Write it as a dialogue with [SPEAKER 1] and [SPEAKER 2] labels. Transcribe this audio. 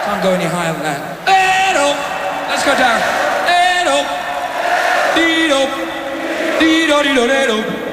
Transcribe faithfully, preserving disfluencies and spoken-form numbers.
[SPEAKER 1] Can't go any higher than that. Hey-do. Let's go down. Hey-do. Dee-do. Dee-do-dee-do-dee-do.